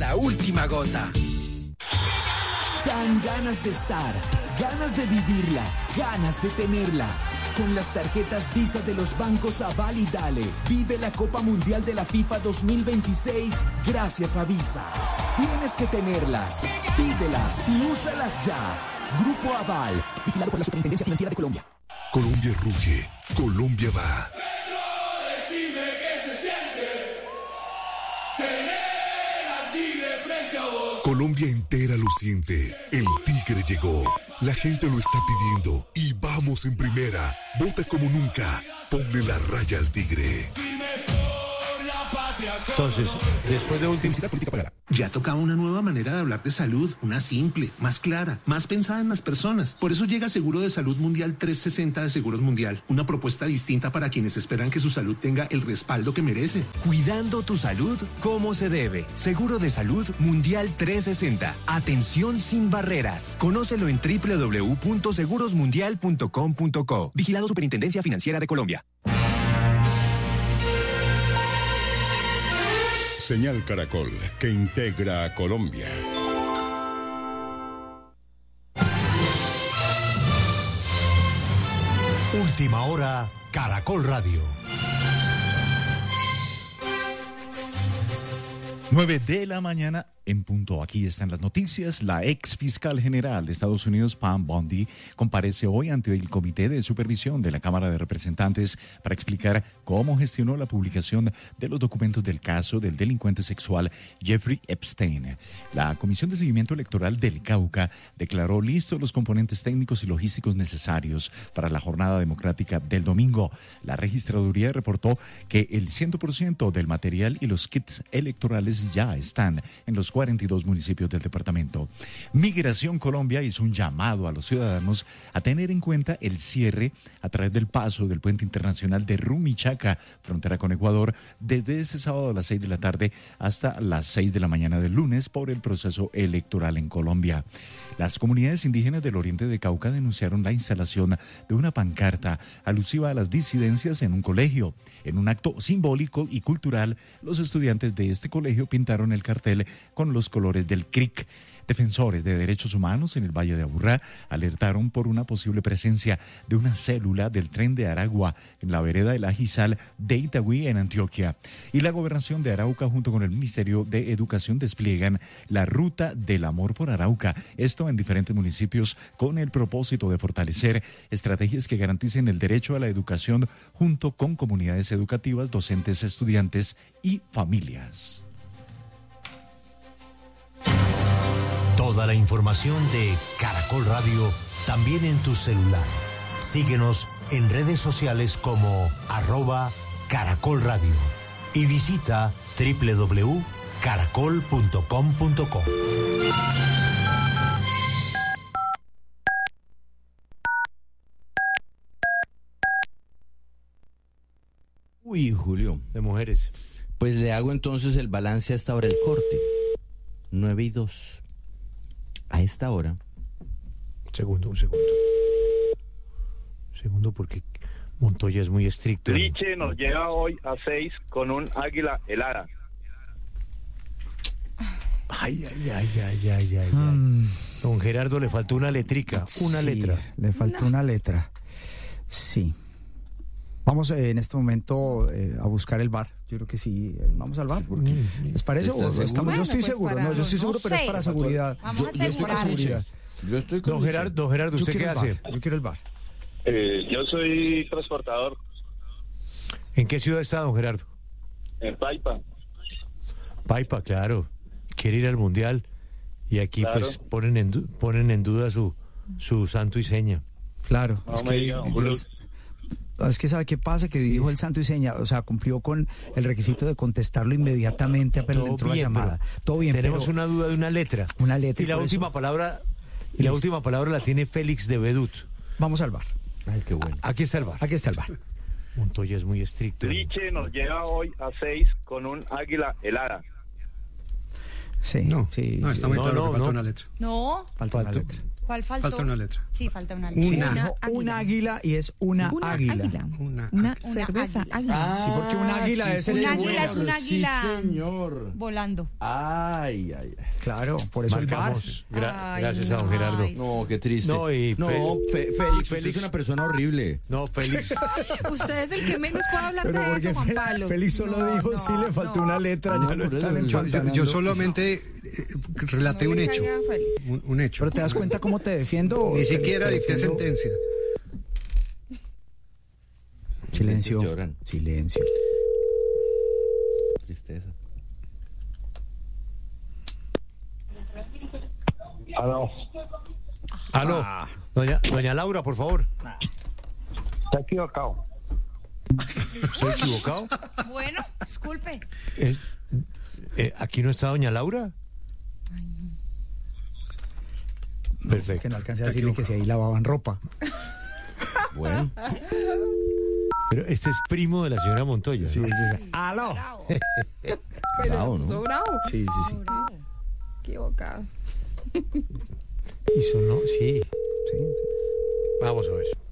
la última gota. Dan ganas de estar, ganas de vivirla, ganas de tenerla. Con las tarjetas Visa de los bancos Aval y Dale, vive la Copa Mundial de la FIFA 2026 gracias a Visa. Tienes que tenerlas, pídelas y úsalas ya. Grupo Aval, vigilado por la Superintendencia Financiera de Colombia. Colombia ruge, Colombia va. Decime qué se siente tener al tigre frente a vos. Colombia entera lo siente. El tigre llegó. La gente lo está pidiendo y vamos en primera. Vota como nunca. Ponle la raya al tigre. Entonces, después de Ultimidad Política Pagada. Ya tocaba una nueva manera de hablar de salud, una simple, más clara, más pensada en las personas. Por eso llega Seguro de Salud Mundial 360 de Seguros Mundial, una propuesta distinta para quienes esperan que su salud tenga el respaldo que merece. Cuidando tu salud como se debe. Seguro de Salud Mundial 360. Atención sin barreras. Conócelo en www.segurosmundial.com.co. Vigilado Superintendencia Financiera de Colombia. Señal Caracol, que integra a Colombia. Última hora, Caracol Radio. 9 de la mañana en punto. Aquí están las noticias. La ex fiscal general de Estados Unidos, Pam Bondi, comparece hoy ante el Comité de Supervisión de la Cámara de Representantes para explicar cómo gestionó la publicación de los documentos del caso del delincuente sexual Jeffrey Epstein. La Comisión de Seguimiento Electoral del Cauca declaró listos los componentes técnicos y logísticos necesarios para la jornada democrática del domingo. La registraduría reportó que el 100% del material y los kits electorales ya están en los 42 municipios del departamento. Migración Colombia hizo un llamado a los ciudadanos a tener en cuenta el cierre a través del paso del puente internacional de Rumichaca, frontera con Ecuador, desde este sábado a las 6 de la tarde hasta las 6 de la mañana del lunes por el proceso electoral en Colombia. Las comunidades indígenas del oriente de Cauca denunciaron la instalación de una pancarta alusiva a las disidencias en un colegio. En un acto simbólico y cultural, los estudiantes de este colegio pintaron el cartel con los colores del CRIC. Defensores de derechos humanos en el Valle de Aburrá alertaron por una posible presencia de una célula del tren de Aragua en la vereda del Ajizal de Itagüí, en Antioquia. Y la Gobernación de Arauca, junto con el Ministerio de Educación, despliegan la Ruta del Amor por Arauca. Esto en diferentes municipios con el propósito de fortalecer estrategias que garanticen el derecho a la educación junto con comunidades educativas, docentes, estudiantes y familias. Toda la información de Caracol Radio también en tu celular. Síguenos en redes sociales como @Caracol Radio y visita www.caracol.com.co. Uy, Julio. De mujeres. Pues le hago entonces el balance a esta hora del corte. 9:02. A esta hora. Un segundo, porque Montoya es muy estricto. Liche nos llega hoy a 6 con un águila helada. Ay. Don Gerardo, le faltó una letrica, letra. Le faltó una letra. Sí. Vamos en este momento a buscar el bar. Yo creo que sí, vamos al bar. ¿Les parece? Yo estoy seguro, pero es para seguridad. Vamos a seguridad. Yo estoy con Don Gerardo, ¿usted qué hace? Yo quiero el bar. Yo soy transportador. ¿En qué ciudad está, don Gerardo? En Paipa. Paipa, claro. Quiere ir al Mundial y aquí claro. Pues ponen en duda su santo y seña. Claro. No, es que ¿sabe qué pasa? Que dijo el santo y seña, o sea, cumplió con el requisito de contestarlo inmediatamente apenas le entró la llamada. Todo bien, tenemos una duda de una letra. Una letra. Y la última palabra la tiene Félix de Bedut. Vamos al bar. Ay, qué bueno. Aquí está el bar. Montoya es muy estricto. Liche nos llega hoy a 6 con un águila helada. Sí. No, está muy claro que falta una letra. No. Falta una letra. ¿Cuál faltó? Falta una letra. Sí, falta una letra. Sí, dijo un águila y es una águila. Una cerveza águila. Sí, porque un águila es el Un que águila vuela. es un águila Sí, señor. volando. Ay. Claro, por eso Marcamos. el bar. Ay, Gracias a don Gerardo. ay. No, qué triste. No, y Félix es una persona horrible. No, Félix. Usted es el que menos puede hablar Pero de porque eso, Juan Pablo. Félix solo dijo sí le faltó una letra, ya lo están empantanando. Yo solamente relaté un hecho. Un hecho. Pero te das cuenta cómo te defiendo. Ni Félix, siquiera te dicté defiendo. sentencia. Silencio. Lloran. Silencio. Tristeza. Aló. Doña Laura, por favor. Está equivocado. ¿Estoy equivocado? Bueno, disculpe. ¿Aquí no está doña Laura? Perfecto. Que no alcancé a decirle que si ahí lavaban ropa. Bueno. Pero este es primo de la señora Montoya. Sí, ¿no? sí. ¡Aló! Bravo, ¿no? Bravo. Sí. Equivocado. Y sonó, sí. Sí. Vamos a ver.